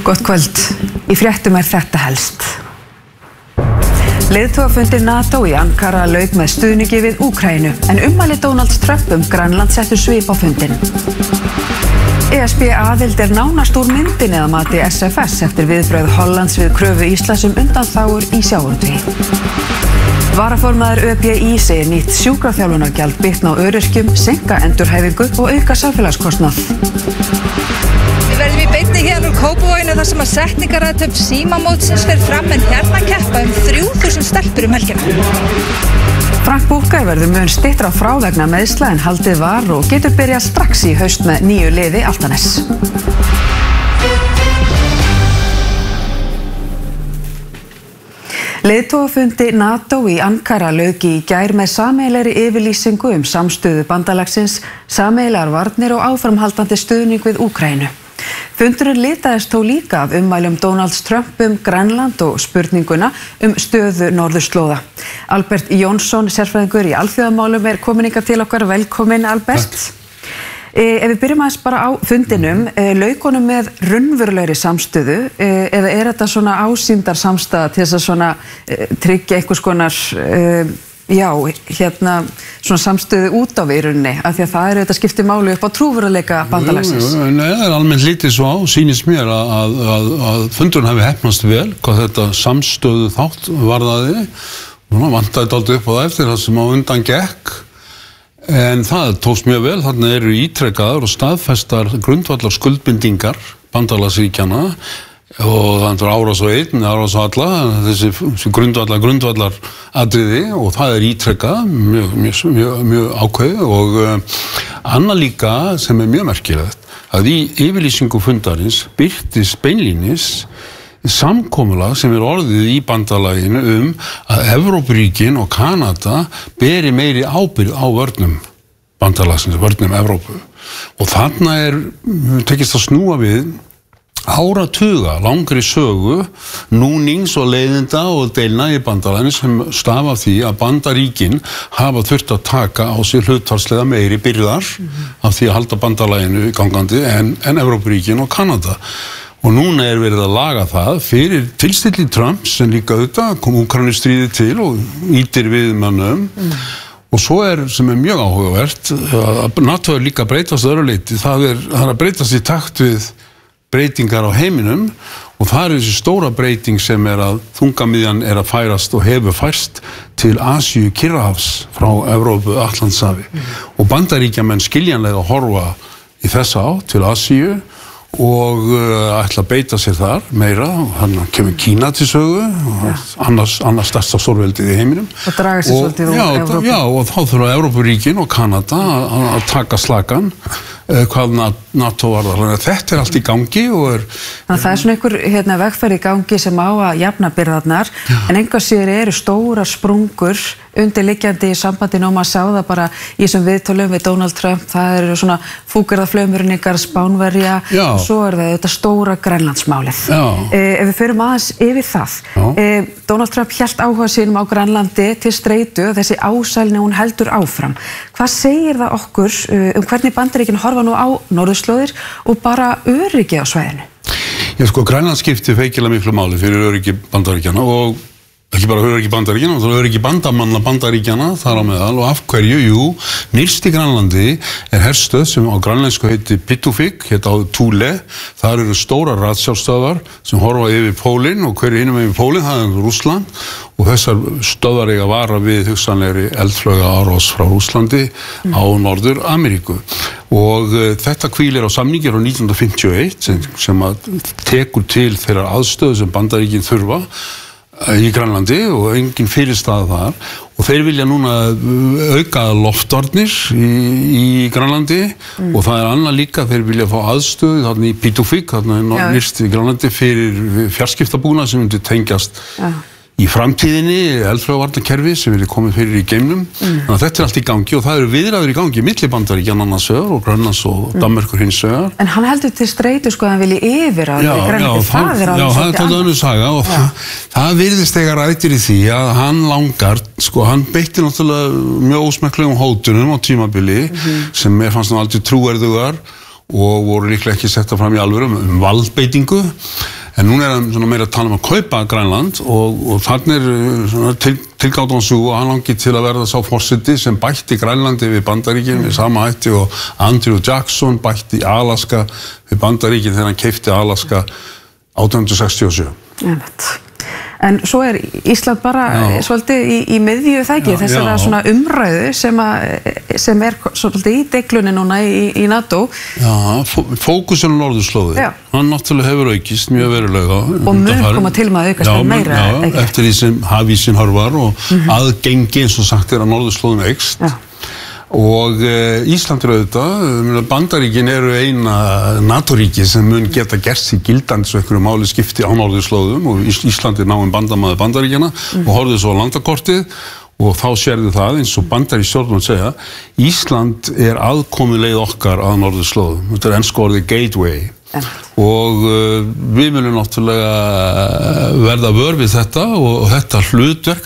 Gott kvöld. Í fréttum þetta helst. Leiðtogafundir NATO í Ankara lauk með stuðningi við Úkraínu, en ummæli Donald Trump Grænland settu svip á fundinn. ESB-aðild nánast úr myndinni að mati SFS eftir viðbrögð Hollands við kröfu Íslands undanþágur í sjávarútvegi. Varaformaður ÖBÍ segir nýtt sjúkraþjálfunargjald bitna á öryrkjum, seinka endurhæfingu og auka samfélagskostnað. Við verðum í beinni hérna úr Kópavoginum þar sem að setningarathöfn Símamótsins fer fram, en hérna keppa 3000 stelpur helgina. Frank Búkar verður mun styttra frá vegna meiðsla en haldið var og getur byrjað strax í haust með nýju liði Álftanes. Leiðtogafundi NATO í Ankara lauk í gær með sameiginlegri yfirlýsingu samstöðu bandalagsins, sameiginlegar varnir og áframhaldandi stuðning við Úkraínu. Fundurinn litaðist þó líka af ummælum Donald Trump Grænland og spurninguna stöðu norðurslóða. Albert Jónsson, sérfræðingur í alþjóðamálum, komin hingað til okkar. Velkomin, Albert. Ef við byrjum aðeins bara á fundinum, lauk honum með raunverulegri samstöðu eða þetta svona ásýndar samstaða til þess að svona tryggja einhvers konar svona samstöðu út á veirunni, af því að það þetta skiptir máli upp á trúverðuleika bandalagsins? Nei, það almennt lítið svo á, sýnist mér að fundurinn hafi heppnast vel, hvað þetta samstöðu þátt varðaði. Nú vantaði dálítið upp á það eftir það sem á undan gekk, en það tókst mjög vel. Þarna eru ítrekkaðar og staðfestar grundvallar skuldbindingar bandalagsríkjanna, og það er árás og einn, árás og alla, þessi grundvallar atriði, og það ítrekkað mjög ákveðið. Og annað líka sem mjög merkilegt, að í yfirlýsingu fundarins birtist beinlínis samkomulag sem orðið í bandalaginu að Evrópuríkin og Kanada beri meiri ábyrgð á vörnum bandalagsins, vörnum Evrópu. Og þarna tekist að snúa við áratuga langri sögu núnings og leiðinda og deilna í bandalaginu sem stafa af því að Bandaríkin hafa þurft að taka á sig hlutfallslega meiri byrðar af því að halda bandalaginu gangandi en Evrópuríkin og Kanada. Og núna verið að laga það fyrir tilstilli Trump sem líka auðvitað kom Úkraínustríðið til og ýtir við mönnum. Og svo sem mjög áhugavert að NATO líka að breytast öðru leyti. Það að breytast í takt við breytingar á heiminum, og það þessi stóra breyting sem að þungamiðjan að færast og hefur færst til Asíu, Kyrrahafs frá Evrópu, Atlantshafi. Og Bandaríkjamenn skiljanlega horfa í þessa átt til Asíu og ætla að beita sér þar meira, og hann kemur Kína til sögu, annars stærsta stórveldið í heiminum. Og draga sér svolítið úr Evrópu. Já, og þá þurfa Evrópuríkin og Kanada að taka slakan hvað NATO varðar. Þetta allt í gangi og Þannig að það svona einhver vegferð í gangi sem á að jafna byrðarnar, en engar síður eru stórar sprungur undirliggjandi í sambandinu, og maður sá það bara í þessum viðtölum við Donald Trump. Það eru svona fúkirðaflaumurningar, Spánverja, og svo það þetta stóra Grænlandsmálið. Ef við förum aðeins yfir það, Donald Trump hélt áhuga sínum á Grænlandi til streitu, og þessi ásælni hún heldur áfram. Hvað segir það okkur hvernig Bandaríkin horfa nú á norðurslóðir og bara öryggi á svæðinu? Grænland skiptir feikilega miklu máli fyrir öryggi Bandaríkjanna, og ekki bara öryggi Bandaríkjanna, það öryggi bandamanna Bandaríkjanna þar á meðal. Og af hverju? Jú, nyrst í Grænlandi herstöð sem á grænlensku heiti Pituffik, á Thule. Þar eru stóra ratsjárstöðvar sem horfa yfir pólinn, og hverju hinum yfir pólinn, það Rússland. Og þessar stöðvar eiga vara við hugsanlegri eldflauga árás frá Rússlandi á Norður Ameríku. Og þetta hvílir á samningi frá 1951 sem tekur til þeirra aðstöðu sem Bandaríkin þurfa í Grænlandi, og engin fyrirstaða þar. Og þeir vilja núna auka loftvarnir í Grænlandi, og það annað líka, þeir vilja fá aðstöðu þarna í Pituffik, þarna nyrst í Grænlandi, fyrir fjarskiptabúnað sem myndi tengjast í framtíðinni, eldflaugavarnarkerfi sem komið fyrir í geimnum. Þannig að þetta allt í gangi, og það eru viðræður í gangi milli Bandaríkjanna annars vegar og Grænlands og Danmerkur hins vegar. En hann heldur til streitu að hann vilji yfirráð í Grænlandi. Það alveg svolítið önnur saga, og það virðist eiga rætur í því að hann langar, hann beitti náttúrulega mjög ósmekklegum hótunum á tímabili sem mér fannst aldrei trúverðugar og voru líklega ekki setta fram í alvöru valdbeitingu. En núna hann svona meira að tala að kaupa Grænland og þannig tilgáttan svo og hann langi til að verða sá forseti sem bætti Grænlandi við Bandaríkin við sama hætti og Andrew Jackson bætti Alaska við Bandaríkin þegar hann keypti Alaska 1867. En svo Ísland bara svolítið í miðju þæki þessara svona umræðu sem svolítið í deiglunni núna í NATO. Já, fókusun á norðurslóði. Hann náttúrulega hefur aukist mjög verulega. Og mun koma til með að aukast meira. Já, eftir því sem hafísinn horfar og aðgengi eins og sagt að norðurslóðin aukst. Og Ísland auðvitað, Bandaríkin eru eina NATO-ríki sem mun geta gert sig gildandi svo einhverju máli skipti á norðurslóðum og Ísland náinn bandamaður Bandaríkjana og horfðu svo á landakortið og þá sérðu það eins og bandarísk stjórnvöld segja Ísland aðkomuleið okkar að norðurslóðum. Þetta ensku orðið gateway. Og við munum náttúrulega verða vör við þetta og þetta hlutverk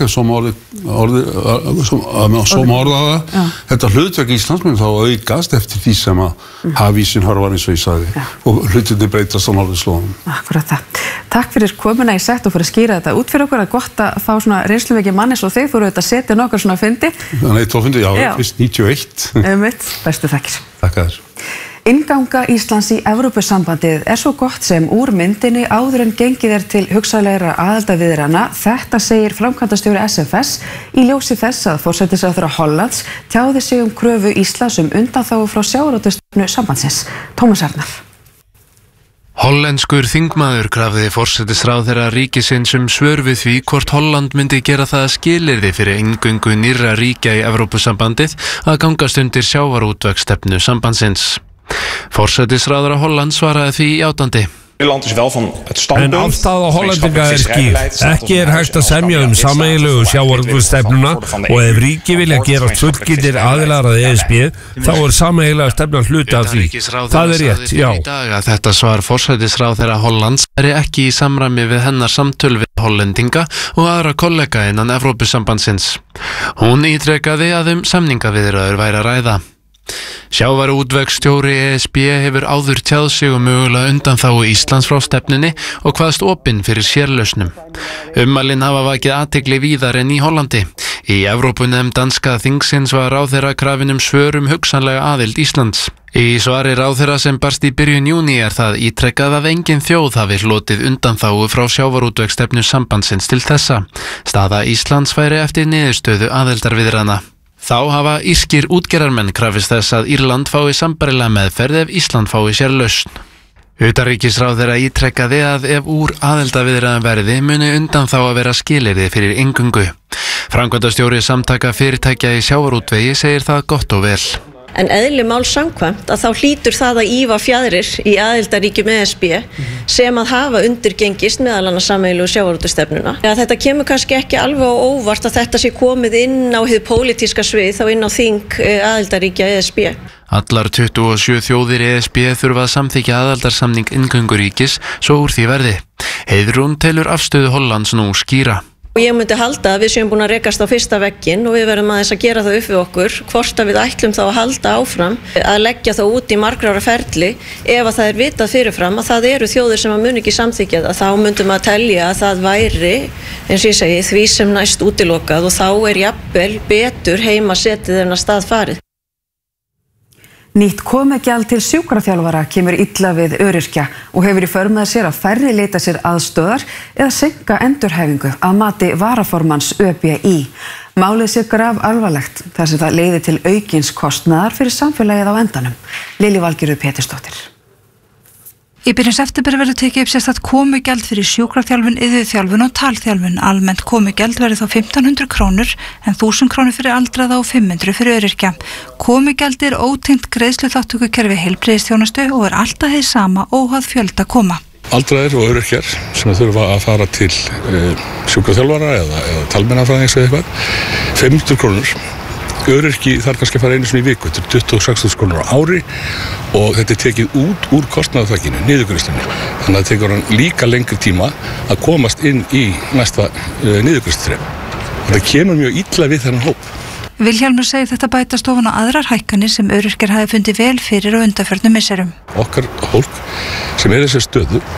þetta hlutverk Íslands mun þá aukast eftir því sem að hafísinn horfar eins og ég sagði og hlutirnir breytast á norðurslóðum. Akkurat það. Takk fyrir komuna í sett og fyrir að skýra þetta út fyrir okkur. Það gott að fá svona reynslumikið manni svo þig fyrir að setja nokkur svona fundi. Nei, 12 fundi, já, fyrst 91. Bestu þakkir. Takk að þér. Innganga Íslands í Evrópusambandið svo gott sem úr myndinni áður en gengið til hugsanlegra aðildarviðræðna. Þetta segir framkvæmdastjóri SFS í ljósi þess að forsætisráðherra Hollands tjáði sig kröfu Íslands undanþágu frá sjávarútvegsstefnu sambandsins. Tómas Arnar. Hollenskur þingmaður krafði forsætisráðherra ríkisins svör við því hvort Holland myndi gera það skilyrði fyrir inngöngu nýrra ríkja í Evrópusambandið að gangast undir sjávarútvegsstefnu sambandsins. Forsætisráðherra Holland svaraði því játandi. En afstaða Hollendinga skýr. Ekki hægt að semja sameiginlegu sjávarútvegsstefnuna og ef ríki vilja gerast fullgildir aðilar að ESB þá sameiginlega stefnan hluti af því. Það rétt, já. Þetta svar forsætisráðherra Hollands ekki í samræmi við hennar samtöl við Hollendinga og aðra kollega innan Evrópusambandsins. Hún ítrekaði að samningaviðræður væri að ræða. Sjávarútvegsstjóri ESB hefur áður tjáð sig mögulega undanþágu Íslands frá stefnunni og kvaðst opinn fyrir sérlausnum. Ummælin hafa vakið athygli víðar en í Hollandi. Í Evrópunefnd danska þingsins var ráðherra krafin svör hugsanlega aðild Íslands. Í svari ráðherra sem barst í byrjun júní það ítrekkað að engin þjóð hafi hlotið undanþágu frá sjávarútvegsstefnu sambandsins til þessa. Staða Íslands væri eftir niðurstöðu aðildarviðræðna. Þá hafa írskir útgerðarmenn krafist þess að Írland fái sambærilega meðferð ef Ísland fái sér lausn. Utanríkisráðherra ítrekkaði að ef úr aðildarviðræðum verði muni undanþá að vera skilyrði fyrir inngöngu. Framkvæmdastjóri samtaka fyrirtækja í sjávarútvegi segir það gott og vel. En eðli máls samkvæmt að þá hlýtur það að ýfa fjaðrir í aðildarríkjum ESB sem að hafa undirgengist meðal annars sameiginlegu sjávarútvegsstefnuna. Þetta kemur kannski ekki alveg á óvart að þetta sé komið inn á hið pólitíska svið þá inn á þing aðildarríkja ESB. Allar 27 þjóðir ESB þurfa að samþykkja aðildarsamning inngönguríkis svo úr því verði. Heiðrún telur afstöðu Hollands nú skýra. Og ég myndi halda að við séum búin að rekast á fyrsta vegginn og við verðum aðeins að gera það upp við okkur hvort að við ætlum þá að halda áfram að leggja þá út í margra ára ferli ef að það vitað fyrirfram að það eru þjóðir sem að mun ekki samþykkja það þá myndum að telja að það væri eins og ég segi því sem næst útilokað og þá jafnvel betur heima setið en að stað farið. Nýtt komugjald til sjúkraþjálfara kemur illa við öryrkja og hefur í för með sér að færri leita sér aðstoðar eða seinka endurhæfingu að mati varaformanns ÖBÍ. Málið sé grafalvarlegt þar sem það leiði til aukins kostnaðar fyrir samfélagið á endanum. Lilja Valgerður Pétursdóttir. Í byrjun september verður tekið upp sérstakt komugjald fyrir sjúkraþjálfun, iðjuþjálfun og talþjálfun. Almennt komugjald verður þá 1.500 krónur en 1.000 krónur fyrir aldraða og 500 fyrir öryrkja. Komugjald ótengt greiðsluþátttökukerfi heilbrigðisþjónustu og alltaf hið sama óháð fjölda koma. Aldraðir og öryrkjar sem þurfa að fara til sjúkraþjálfara eða talmeinafræðings eða eitthvað, 500 krónur. Öryrki þarf kannski að fara einu sinni í viku, þetta 26.000 krónur á ári og þetta tekið út úr kostnaðarþakkinu, niðurgreiðslunni. Þannig að það tekur hann líka lengri tíma að komast inn í næsta niðurgreiðsluþrep. Þetta kemur mjög illa við þennan hóp. Vilhjálmur segir þetta bætast ofan á aðrar hækkanir sem öryrkjar hafi fundið vel fyrir og undanförnum misserum. Okkar fólk sem þessi stöðu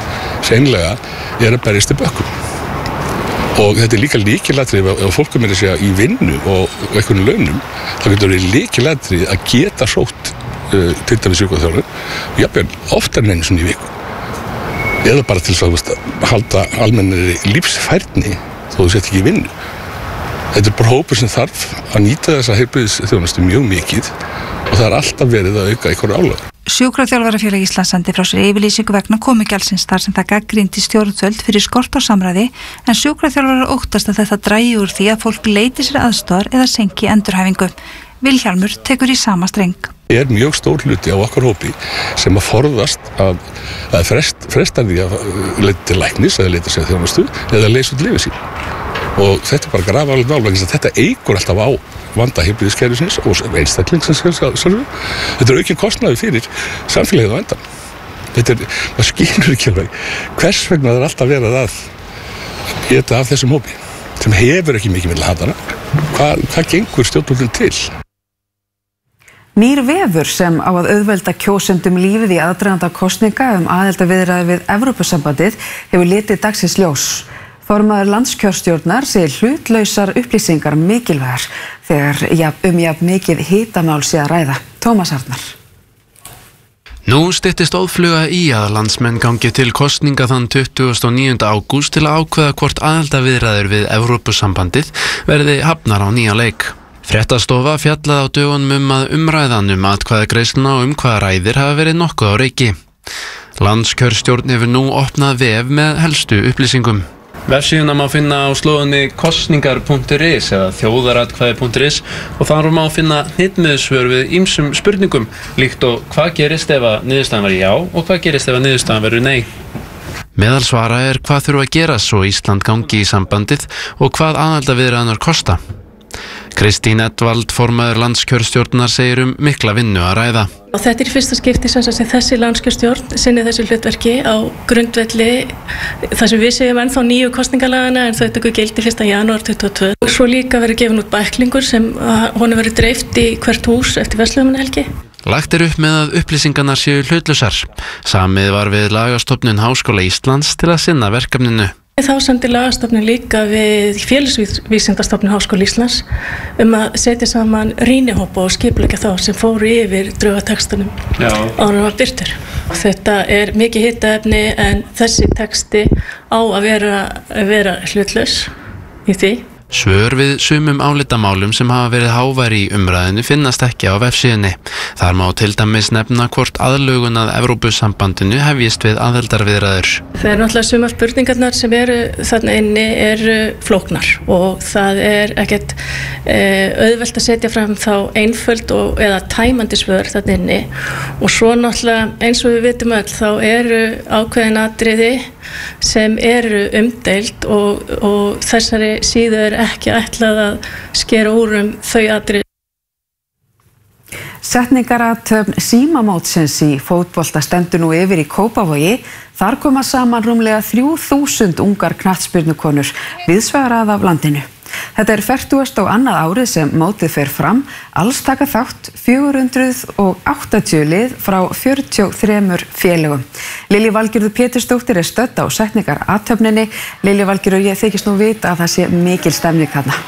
seinlega að berjast í bökkum. Og þetta líka lykilatriði ef fólk er að í vinnu og einhvern launum, þá getur verið lykilatriði að geta sótt til dæmis sjúkraþjálfun, jafnvel oftar en einu sinni í viku. Eða bara til að halda almennri lífsfærni þó þú sett ekki í vinnu. Þetta bara hópur sem þarf að nýta þessa heilbrigðisþjónustu mjög mikið og það alltaf verið að auka einhverju álögur. Sjúkraþjálfarafélag Íslands sendi frá sér yfirlýsingu vegna komugjaldsins þar sem það gagnrýndi stjórnvöld fyrir skort á samræði, en sjúkraþjálfarar óttast að þetta dragi úr því að fólk leiti sér aðstoðar eða senki endurhæfingu. Vilhjálmur tekur í sama streng. Er mjög stór hluti á okkar hópi sem að forðast að fresta því að leita til læknis eða leita sér þjónustu eða leysa út lífið sín. Og þetta bara grafalegt mál vegna þess að þetta eykur alltaf á vanda heilbrigðiskerfisins og einstaklingsins. Þetta aukinn kostnaður fyrir samfélagið á endan. Það skilur ekki alveg hvers vegna það alltaf verið að geta af þessum hópi sem hefur ekki mikið milli handana. Hvað gengur stjórnvöldin til? Nýr vefur sem á að auðvelda kjósendum lífið í aðdraganda kosninga aðildarviðræður við Evrópusambandið hefur litið dagsins ljós. Formaður landskjörstjórnar segir hlutlausar upplýsingar mikilvægar þegar jafn mikið hitamál sé að ræða. Tómas Arnar. Nú styttist óðfluga í að landsmenn gangi til kosninga þann 29. ágúst til að ákveða hvort aðildarviðræður við Evrópusambandið verði hafnar á nýja leik. Fréttastofa fjallaði á dögunum að umræðan atkvæðagreiðsluna og hvaða ræðir hafa verið nokkuð á reiki. Landskjörstjórn hefur nú opnað vef með helstu upplýsingum. Vefsíðuna má finna á slóðinni kosningar.is eða þjóðaratkvæði.is og þar má finna hnitmiðsvör við ýmsum spurningum líkt og hvað gerist ef að niðurstaðan verður já og hvað gerist ef að niðurstaðan verður nei. Meðal svara hvað þurfa að gera svo Ísland gangi í sambandið og hvað aðildarviðræðurnar kosta. Kristín Edvald, formaður landskjörstjórnar, segir mikla vinnu að ræða. Og þetta í fyrsta skipti sem þessi landskjörstjórn sinni þessu hlutverki á grundvelli þar sem við segjum ennþá nýju kosningalagana en þau tekur gildi 1. janúar 2022. Svo líka verður gefin út bæklingur sem honum verður dreift í hvert hús eftir Verslunarmannahelgi. Lagt upp með að upplýsingarnar séu hlutlausar. Samið var við Lagastofnun Háskóla Íslands til að sinna verkefninu. Þá sendi Lagastofnun líka við Félagsvísindastofnun Háskóla Íslands að setja saman rýnihópa og skipuleggja þá sem fóru yfir draugatextunum áður en var birtur. Þetta er mikið hitaefni en þessi texti á að vera hlutlaus í því. Svör við sumum álitamálum sem hafa verið háværi í umræðinu finnast ekki á vefsíðunni. Þar má til dæmis nefna hvort aðlögun að Evrópusambandinu hefjist við aðildarviðræður. Það er náttúrulega sumar spurningarnar sem eru þarna inni eru flóknar og það er ekkert auðvelt að setja fram þá einföld eða tæmandi svör þarna inni og svo náttúrulega eins og við vitum öll þá eru ákveðin atriði sem eru umdeild og þessari síðu er ekki ætlað að skera úr þau atriði. Setningarathöfn símamótsins í fótbolta stendur nú yfir í Kópavogi. Þar koma saman rúmlega 3000 ungar knattspyrnukonur víðsvegar af landinu. Þetta er 42. árið sem mótið fer fram. Alls taka þátt 480 lið frá 43 félögum. Lilja Valgerður Pétursdóttir er stödd á setningarathöfninni. Lilja Valgerður, ég þykist nú vita að það sé mikil stemning þarna.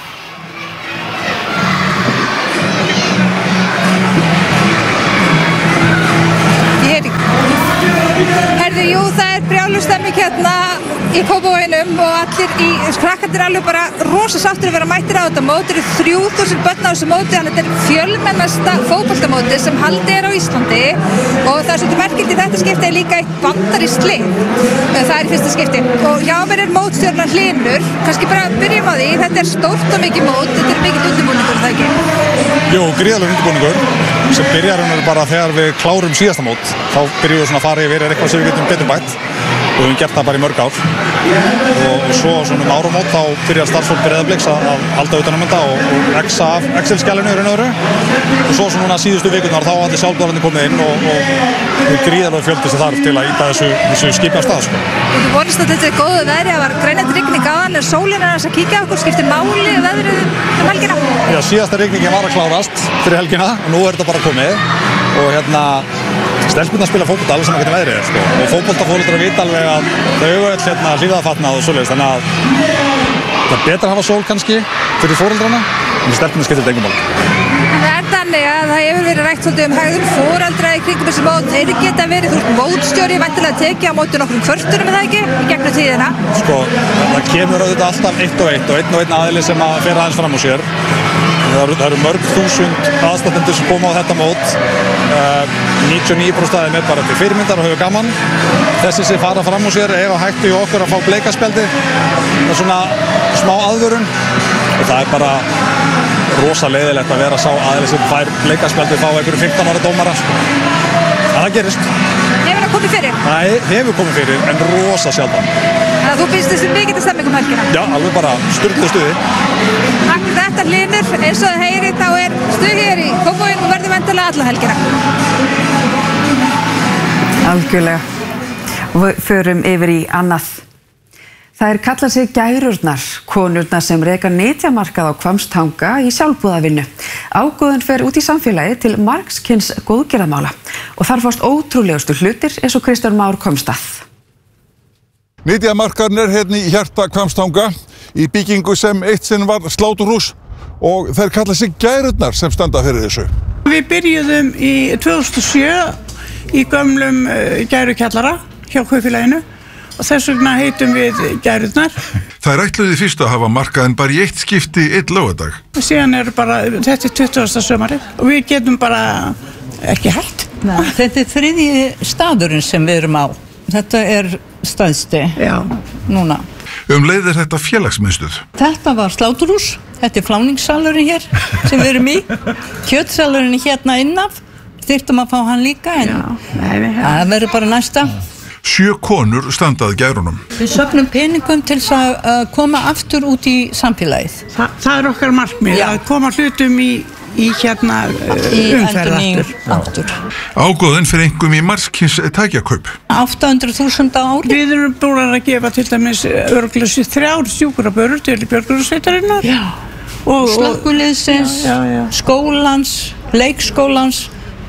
Jú, það er brjáluð stemning hérna í Kópavoginum og allir krakkarnir alveg bara rosa sáttir að vera mættir á þetta mót. Það eru 3000 börn á þessu móti, þannig að þetta er fjölmennasta fótboltamóti sem haldið er á Íslandi og það er svolítið merkilegt í þetta skipti líka eitt bandarískt lið. Það er í fyrsta skipti og hjá mér er mótstjórnar Hlynur. Kannski bara byrjum á því, þetta er stórt og mikið mót, þetta er mikill undirbúningur, það ekki? Jú, gríðarlegur undirbúningur sem byrjar bara þegar við klárum síðasta mót. Þá byrjum við svona að fara yfir eitthvað sem við getum betur bætt og við höfum gert það bara í mörg ár og svo svona áramót þá byrjar starfsfólk Breiðabliks að halda utan þetta og exa af Excel-skjalinu í raun og veru og svo svona síðustu vikurnar þá hafði sjálfboðarnir komið inn og gríðarlega fjöldi sem þarf til að ýta þessu skipi af stað. Þú vonist að þetta er góðu veðri, það var greinandi rigning áðan, sólin er að kíkja okkur, skiptir máli veðrið helgina? Já, síðasta rigningin var að klárast fyrir helgina og nú er þetta bara komið og Stelpurnar spila fótbolta alveg saman hvernig veðrið sko. Og fótboltaforeldrar vita alveg að þau eiga öll hlífðarfatnað og svoleiðis, þannig að það er betra að hafa sól kannski fyrir foreldrana, en stelpurnar skiptir þetta engum máli. Það er þannig að það hefur verið rætt svolítið hegðun foreldra í kringum þessi mót. Þeir geta verið, þú ert mótstjóri, væntanlega tekið á móti nokkrum kvörtunum, það ekki, í gegnum tíðina? Sko, það kemur auðvitað alltaf einn aðili sem að fer aðeins fram úr sér. Það eru mörg þúsund aðstandendur sem koma á þetta mót. 99% er bara til fyrirmyndar og hefur gaman. Þessi sem fara fram úr sér eiga hættu í okkur að fá bleikaspjaldi. Það er svona smá aðvörun og það er bara rosa leiðilegt að vera sá aðili sem fær bleikaspjaldi fá einhverju 15 ára dómara. En það gerist. Hefur það komið fyrir? Nei, hefur komið fyrir, en rosa sjaldan. Þannig að þú býst þessi mikið stemming helgina? Já, alveg bara sturluð stuði. Takk fyrir þetta Hlynur, eins og þið heyrið þá er stuð hér í Kópavoginum og verður væntanlega alla helgina. Algjörlega. Og við förum yfir í annað. Það er kallað sig gærurnar, konurnar sem reka nytjamarkað á Hvammstanga í sjálfboðavinnu. Ágóðinn fer út í samfélagi til margskyns góðgerðamála og þar fást ótrúlegustu hlutir eins og Kristján Már komst að. Nytjamarkaðurinn er hérna í hjarta Hvammstanga í byggingu sem eitt sinn var sláturhús og þeir kallað sig gærurnar sem standa fyrir þessu. Við byrjuðum í 2007 í gömlum gærukjallara hjá kaupfélaginu. Og þess vegna heitum við gærurnar. Það er ætluði fyrst að hafa markaðinn bara í eitt skipti einn laugardag. Og síðan bara, þetta er 20. sömarið og við getum bara ekki hægt. Þetta er þriðji staðurinn sem við erum á. Þetta er stæðsti núna. Leið er þetta félagsmiðstöð. Þetta var sláturhús, þetta er fláningssalurinn hér sem við erum í. Kjötsalurinn hérna innaf, þyrftum að fá hann líka en það verður bara næsta. 7 konur standað gærunum. Við söfnum peningum til að koma aftur út í samfélagið. Það er okkar markmið, að koma hlutum í umferð aftur. Ágóðinn fyrir einhverjum í margskyns tækjakaup. 800.000 á ári. Við erum búin að gefa til dæmis örugglega 3 sjúkrabörur til björgunarsveitarinnar. Slökkviliðsins, skólans, leikskólans,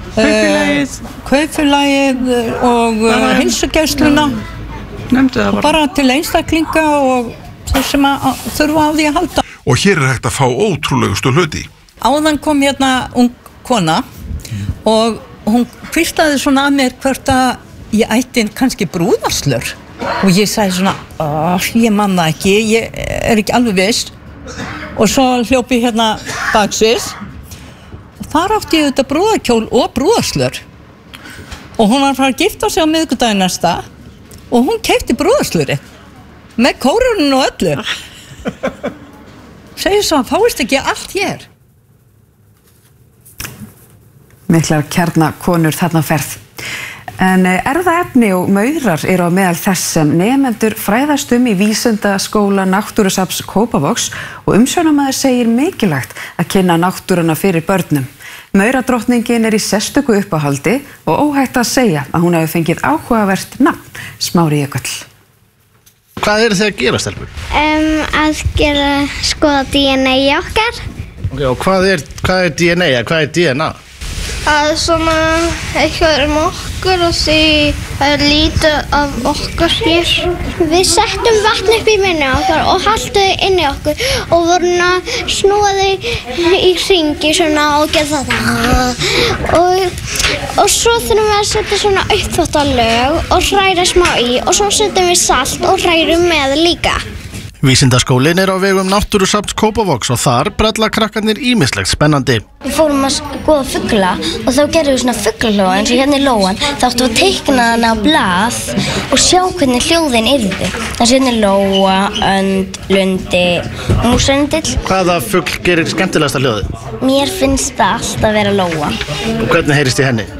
kaupfélagið og heilsugæsluna og bara til einstaklinga og þeir sem þurfa á því að halda. Og hér er hægt að fá ótrúlegustu hluti. Áðan kom hérna ung kona og hún hvíslaði svona að mér hvort að ég ætti kannski brúðarslör og ég sagði svona, ég man það ekki, ég er ekki alveg viss og svo hljóp ég hérna baksins. Þar átti ég auðvitað brúðarkjól og brúðarslör og hún var að fara að gifta sig á miðvikudaginn næsta og hún keypti brúðarslöri með kórunum og öllu. Segir svo að fáist ekki allt hér. Miklar kjarnakonur þarna ferð. En erfðaefni og maurar eru á meðal þess sem nemendur fræðast í Vísindaskóla Náttúrusafns Kópavogs og umsjónarmaður segir mikilvægt að kynna náttúruna fyrir börnum. Mauradrottningin er í sérstöku uppáhaldi og óhætt að segja að hún hefur fengið áhugavert nafn, Smári Jökull. Hvað eru þið að gera, stelpur? Að skoða DNA okkar. Ok, og hvað er DNA? Hvað er DNA? Að svona eitthvað okkur og því að líta af okkur hér. Við settum vatn upp í munni okkar og haldum þau inn í okkur og vorum að snúa þau í hringi svona og gera þetta. Og svo þurfum við að setja svona uppþvottalög og hræra smá í og svo setjum við salt og hrærum með líka. Vísindaskólinn er á vegum Náttúrusafns Kópavogs og þar bralla krakkarnir ýmislegt spennandi. Við fórum að skoða fugla og þá gerðum við svona fuglalóa eins og hérna í lóan. Þá áttum við að teikna hana á blað og sjá hvernig hljóðin yrðu. Þannig hérna er lóa, önd, lundi, músendill. Hvaða fugl gerir skemmtilegasta hljóðið? Mér finnst það alltaf vera lóan. Og hvernig heyrist í henni?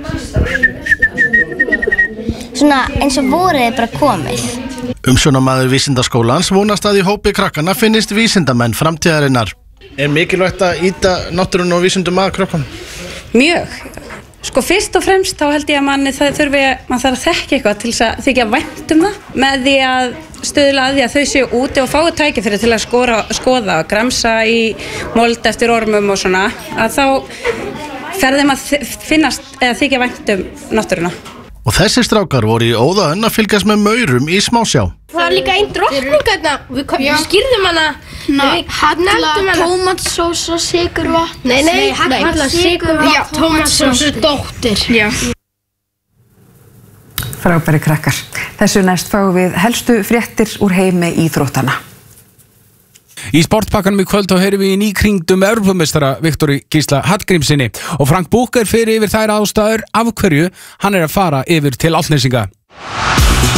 Svona eins og vorið er bara komið. Umsjónarmaður Vísindaskólans vonast að í hópi krakkana finnist vísindamenn framtíðarinnar. Er mikilvægt að ýta náttúrunni og vísindum að krökkum? Mjög. Sko fyrst og fremst þá held ég að maður þarf að þekka eitthvað til að þykja vænt það með því að stuðla að því að þau séu úti og fái tækifæri til að skoða og gramsa í mold eftir ormum og svona, að þá ferðum að finnast eða þykja vænt náttúruna. Og þessi strákar voru í óðaönn að fylgjast með maurum í smásjá. Það líka einn drottning þarna. Við skýrðum hana. Halla, tómatsós og sykurvatn. Nei, Halla, sykurvatn, já, tómatsós og dóttir. Já. Frábæri krakkar. Þessu næst fáum við helstu fréttir úr heimi íþróttana. Í sportpakkanum í kvöld þá heyrum við í nýkringdum Evrópumeistara Viktori Gísla Hallgrímssyni og Frank Búker fer yfir þær ástæður af hverju hann að fara yfir til Álftnesinga.